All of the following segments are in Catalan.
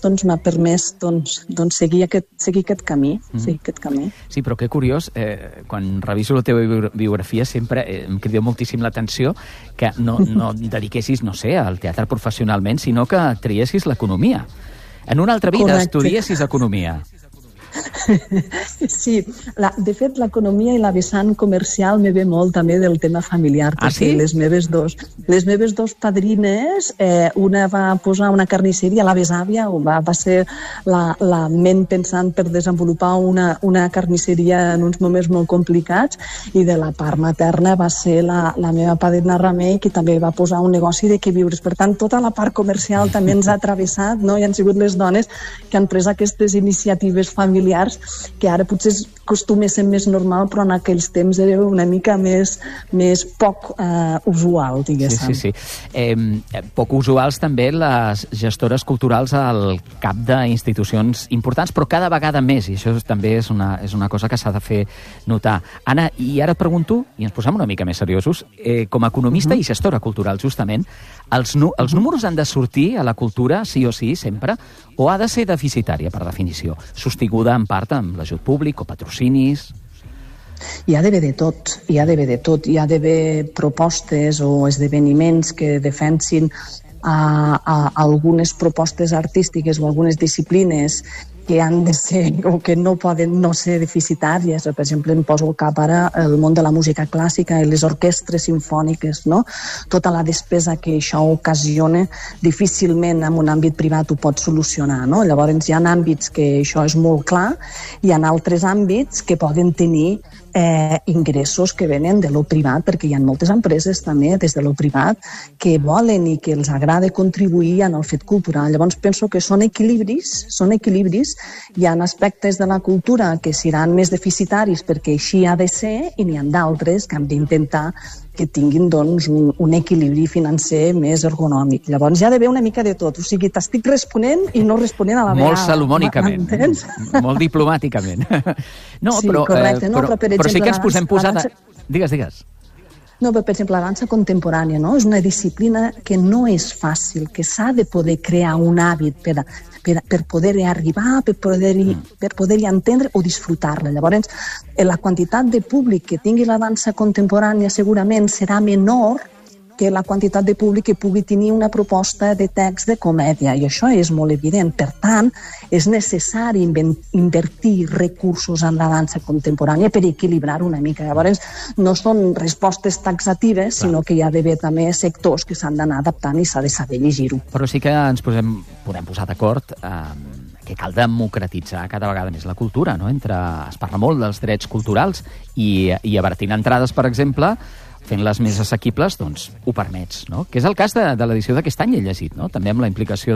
m'ha permès seguir aquest camí. Sí, però que curiós, quan reviso la teva biografia sempre em crida moltíssim l'atenció que no dediquessis, no sé, al teatre professionalment, sinó que triessis l'economia. En una altra vida estudiessis economia. Sí, de fet l'economia i la vessant comercial me ve molt també del tema familiar, perquè les meves dos padrines, una va posar una carnisseria, la besàvia, va ser la ment pensant per desenvolupar una carnisseria en uns moments molt complicats, i de la part materna va ser la meva padrina Remei, que també va posar un negoci de queviures. Per tant, tota la part comercial també ens ha travessat, no? I han sigut les dones que han pres aquestes iniciatives familiars que ara potser acostuma a ser més normal, però en aquells temps era una mica més poc usual, diguéssim. Sí. Poc usuals també les gestores culturals al cap d'institucions importants, però cada vegada més, i això també és una cosa que s'ha de fer notar. Anna, i ara et pregunto, i ens posem una mica més seriosos, com a economista i gestora cultural, justament, els números han de sortir a la cultura, sí o sí, sempre, o ha de ser deficitària, per definició, sostinguda en part amb l'ajut públic o patrocinis? Hi ha d'haver de tot. Hi ha d'haver propostes o esdeveniments que defensin algunes propostes artístiques o algunes disciplines que han de ser o que no poden no ser deficitàries. Per exemple, em poso al cap ara el món de la música clàssica i les orquestres simfòniques, no? Tota la despesa que això ocasiona difícilment en un àmbit privat ho pot solucionar, no? Llavors hi ha àmbits que això és molt clar, i hi ha altres àmbits que poden tenir ingressos que venen de lo privat, perquè hi ha moltes empreses també des de lo privat que volen i que els agrada contribuir en el fet cultural. Llavors penso que són equilibris. Hi ha aspectes de la cultura que seran més deficitaris perquè així ha de ser, i n'hi ha d'altres que hem d'intentar que tinguin un equilibri financer més ergonòmic. Llavors hi ha d'haver una mica de tot. O sigui, t'estic responent i no responent a la vegada. Molt salomònicament, molt diplomàticament. Sí, correcte. Però sí que ens posem posada... Digues. No, però, per exemple, la dansa contemporània, no? És una disciplina que no és fàcil, que s'ha de poder crear un hàbit per poder-hi arribar, per poder-hi entendre o disfrutar-la. Llavors, la quantitat de públic que tingui la dansa contemporània segurament serà menor que la quantitat de públic que pugui tenir una proposta de text de comèdia, i això és molt evident. Per tant, és necessari invertir recursos en la dansa contemporània per equilibrar una mica. Llavors, no són respostes taxatives, sinó que hi ha d'haver també sectors que s'han d'anar adaptant i s'ha de saber llegir-ho. Però sí que ens podem posar d'acord que cal democratitzar cada vegada més la cultura, no? Es parla molt dels drets culturals i abaratint entrades, per exemple, fent-les més assequibles, doncs ho permets, no? Que és el cas de l'edició d'aquest any, he llegit, no? També amb la implicació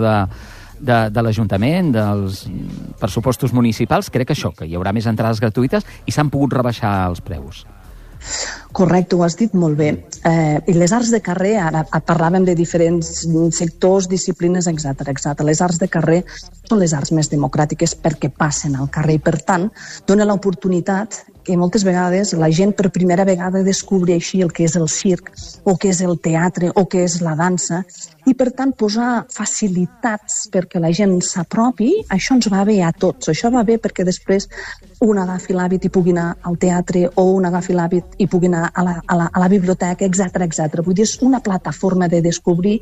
de l'Ajuntament, dels pressupostos municipals, crec que hi haurà més entrades gratuïtes i s'han pogut rebaixar els preus. Correcte, ho has dit molt bé. I les arts de carrer, ara parlàvem de diferents sectors, disciplines, etc. Les arts de carrer són les arts més democràtiques perquè passen al carrer i, per tant, dona l'oportunitat que moltes vegades la gent per primera vegada descobreixi el que és el circ, o què és el teatre, o què és la dansa, i per tant posar facilitats perquè la gent s'apropi, això ens va bé a tots. Això va bé perquè després un agafi l'hàbit i pugui anar al teatre, o un agafi l'hàbit i pugui anar a la biblioteca, etc. Vull dir, és una plataforma de descobrir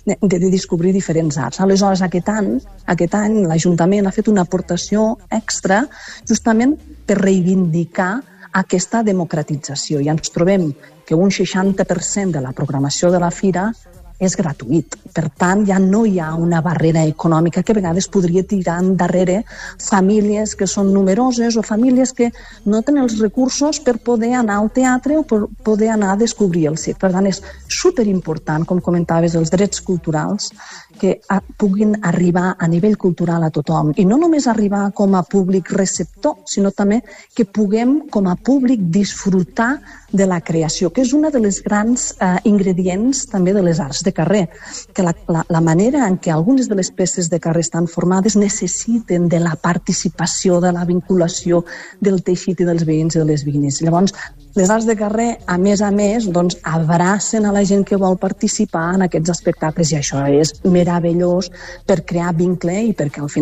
diferents arts. Aleshores, aquest any l'Ajuntament ha fet una aportació extra justament per reivindicar aquesta democratització. I ens trobem que un 60% de la programació de la fira és gratuït. Per tant, ja no hi ha una barrera econòmica que a vegades podria tirar endarrere famílies que són numeroses o famílies que no tenen els recursos per poder anar al teatre o per poder anar a descobrir el circ. Per tant, és superimportant, com comentaves, els drets culturals que puguin arribar a nivell cultural a tothom. I no només arribar com a públic receptor, sinó també que puguem com a públic disfrutar de la creació, que és una de les grans ingredients també de les arts de carrer, que la manera en què algunes de les peces de carrer estan formades necessiten de la participació, de la vinculació del teixit i dels veïns i de les veïnes. Llavors, les arts de carrer, a més, doncs, abracen a la gent que vol participar en aquests espectacles, i això és meravellós per crear vincle i perquè al final